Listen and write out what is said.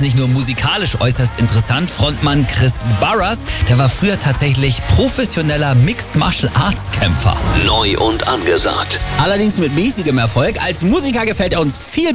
nicht nur musikalisch äußerst interessant. Frontmann Chris Barras, der war früher tatsächlich professioneller Mixed Martial Arts Kämpfer. Neu und angesagt. Allerdings mit mäßigem Erfolg. Als Musiker gefällt er uns viel